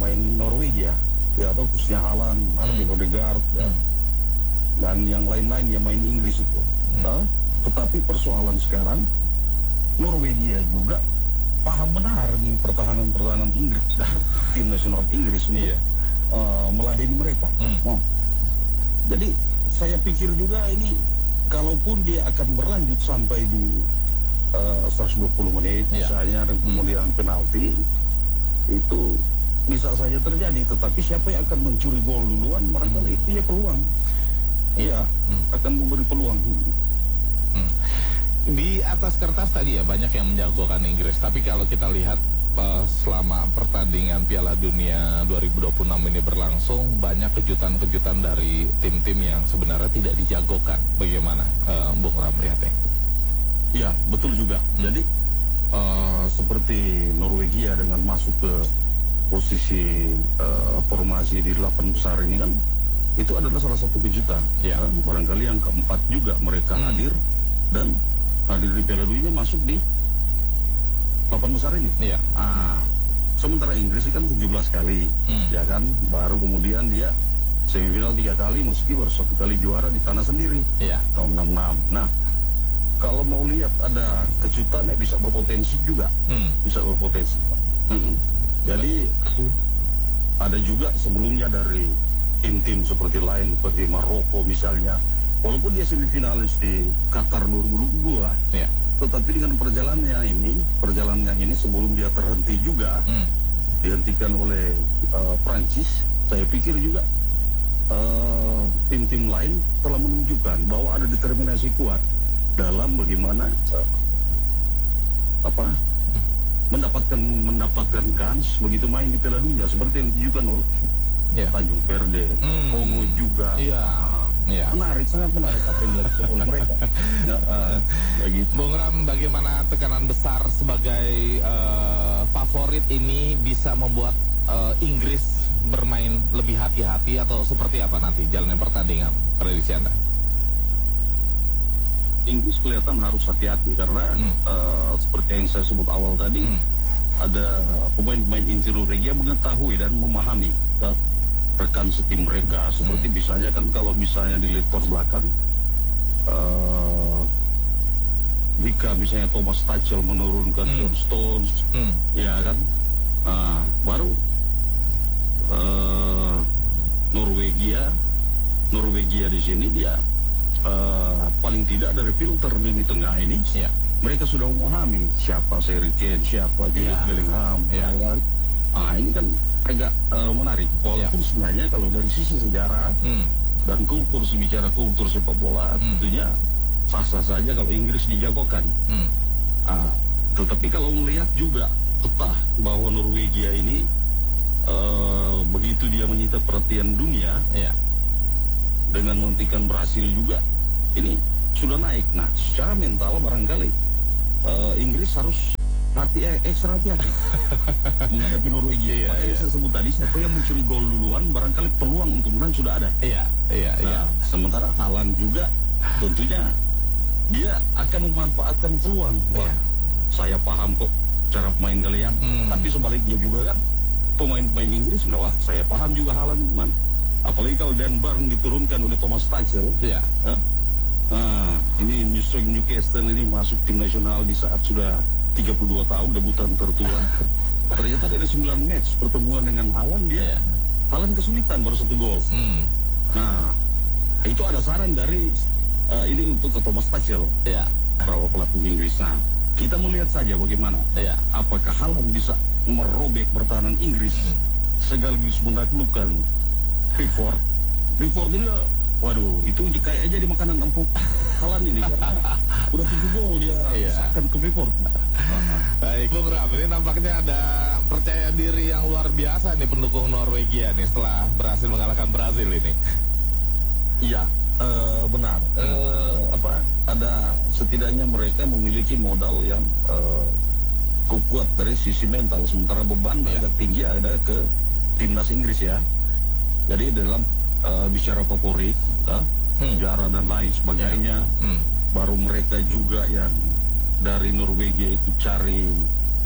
pemain Norwegia, ya atau khususnya Haaland, Martin Odegaard, ya, dan yang lain-lain yang main Inggris itu. Nah, tetapi persoalan sekarang Norwegia juga paham benar nih pertahanan Inggris dan tim nasional Inggris ini meladeni mereka. Nah, jadi saya pikir juga ini kalaupun dia akan berlanjut sampai di 120 menit misalnya dan kemudian penalti, itu bisa saja terjadi. Tetapi siapa yang akan mencuri gol duluan, barangkali itu ya peluang. Iya, akan memberi peluang. Di atas kertas tadi ya banyak yang menjagokan Inggris, tapi kalau kita lihat selama pertandingan Piala Dunia 2026 ini berlangsung, banyak kejutan-kejutan dari tim-tim yang sebenarnya tidak dijagokan. Bagaimana Bung Ram melihatnya? Ya, betul juga. Jadi seperti Norwegia dengan masuk ke posisi formasi di 8 besar ini kan, itu adalah salah satu kejutan. Barangkali yang keempat juga mereka hadir dan hadir di Piala Dunia masuk di 8 besar ini. Sementara Inggris kan 17 kali, ya kan, baru kemudian dia semifinal 3 kali, meski baru 1 kali juara di tanah sendiri, tahun 66. Nah, kalau mau lihat ada kejutan ya bisa berpotensi juga, bisa berpotensi. Jadi ada juga sebelumnya dari tim-tim seperti lain, seperti Maroko misalnya, walaupun dia semifinalis di Qatar 2022, tetapi dengan perjalanannya ini sebelum dia terhenti juga, dihentikan oleh Prancis, saya pikir juga tim-tim lain telah menunjukkan bahwa ada determinasi kuat dalam bagaimana mendapatkan kans begitu main di Piala Dunia seperti yang ditunjukkan oleh Tanjung Verde, Kongo juga. Menarik, sangat menarik apa yang dilakukan oleh mereka. Gitu. Bung Ram, bagaimana tekanan besar sebagai favorit ini bisa membuat Inggris bermain lebih hati-hati atau seperti apa nanti jalannya pertandingan, prediksi Anda? Inggris kelihatan harus hati-hati karena seperti yang saya sebut awal tadi, ada pemain-pemain inti Norwegia mengetahui dan memahami rekan setim mereka, seperti misalnya kan kalau misalnya di lead belakang jika misalnya Thomas Tuchel menurunkan John Stones, ya kan, baru Norwegia di sini dia paling tidak dari filter di tengah ini, mereka sudah memahami siapa Harry Kane, siapa Jude Bellingham. Ini kan agak menarik, walaupun sebenarnya kalau dari sisi sejarah dan kultur, bicara kultur sepak bola, tentunya sah-sah saja kalau Inggris dijagokan. Tetapi kalau melihat juga peta bahwa Norwegia ini begitu dia menyita perhatian dunia, dengan menghentikan Brasil juga, ini sudah naik. Nah, secara mental barangkali Inggris harus ekstra hati-hati menghadapi Norwegia. Makanya saya sebut tadi, siapa yang mencuri gol duluan, barangkali peluang untuk menang sudah ada. Sementara Haaland juga tentunya dia akan memanfaatkan peluang. Saya paham kok cara pemain kalian, tapi sebaliknya juga kan pemain-pemain Inggris sudah, saya paham juga Haaland man. Apalagi kalau Dan Burn diturunkan oleh Thomas Tuchel. Ini Newcastle ini masuk tim nasional di saat sudah 32 tahun, debutan tertua. Ternyata ada 9 match pertemuan dengan Haaland, Haaland kesulitan baru 1 gol. Nah, itu ada saran dari ini untuk Thomas Tuchel, para pelatih Inggris. Nah, kita melihat saja bagaimana apakah Haaland bisa merobek pertahanan Inggris sekaligus menaklukkan Pickford ini, waduh, itu kayaknya jadi makanan empuk Haaland ini karena udah 7 gol dia akan ke Pickford. Baik, Bung Ram, ini nampaknya ada percaya diri yang luar biasa nih pendukung Norwegia nih setelah berhasil mengalahkan Brazil ini. Iya, benar. Ada setidaknya mereka memiliki modal yang kuat dari sisi mental, sementara beban agak tinggi ada ke timnas Inggris ya. Jadi dalam bicara favorit, juara dan lain sebagainya, baru mereka juga yang dari Norwegia itu cari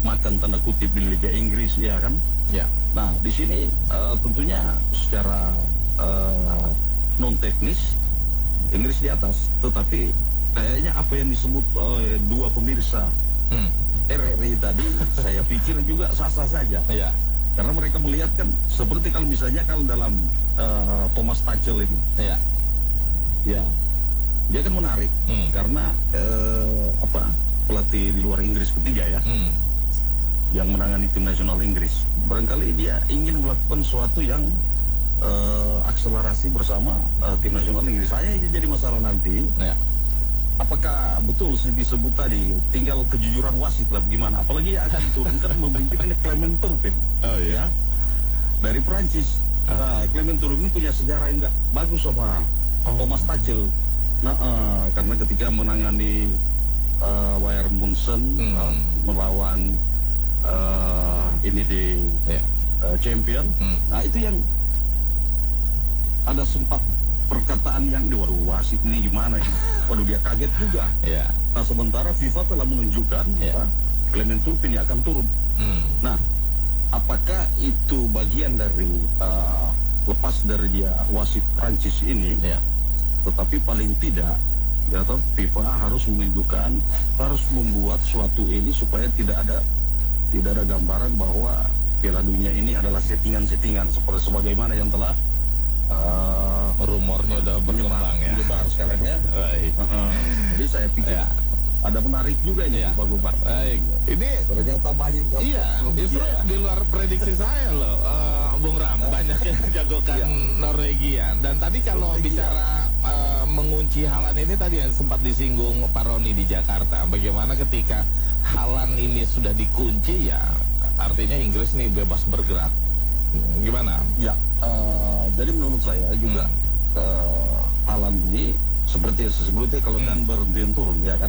makan tanda kutip di Liga Inggris, ya kan? Ya. Nah, di sini tentunya secara non teknis Inggris di atas, tetapi kayaknya apa yang disebut dua pemirsa RRI tadi, saya pikir juga sah-sah saja. Ya. Karena mereka melihat kan seperti kalau misalnya kalau dalam Thomas Tuchel ini, ya, dia kan menarik karena pelatih di luar Inggris ketiga ya, yang menangani tim nasional Inggris. Barangkali dia ingin melakukan sesuatu yang akselerasi bersama tim nasional Inggris. Saya jadi masalah nanti. Ya. Apakah betul disebut tadi tinggal kejujuran wasit lah gimana? Apalagi akan diturunkan memimpin ini Clement Turpin, ya, dari Prancis. Nah, Clement Turpin punya sejarah yang nggak bagus sama Thomas Tuchel. Karena ketika menangani Bayern Munchen melawan ini di champion, nah itu yang ada sempat perkataan yang waduh wasit ini gimana ini, waduh dia kaget juga. Nah sementara FIFA telah menunjukkan Clement Turpin yang akan turun. Nah apakah itu bagian dari lepas dari dia wasit Prancis ini, tetapi paling tidak ya toh, FIFA harus menunjukkan, harus membuat suatu ini supaya tidak ada gambaran bahwa Piala Dunia ini adalah settingan-settingan seperti sebagaimana yang telah rumornya udah berkembang ya. Menyebar sekarang ya. Jadi saya pikir ada menarik juga ini Pak Gopar. Baik. Ini ternyata banyak. Iya, justru di luar prediksi saya loh, Bung Ram. Banyak yang jagokan Norwegia. Dan tadi kalau bicara mengunci Haaland ini tadi yang sempat disinggung Pak Roni di Jakarta. Bagaimana ketika Haaland ini sudah dikunci ya, artinya Inggris ini bebas bergerak. Gimana? Ya, jadi menurut saya juga Haaland ini seperti kalau Dan berhenti turun ya kan.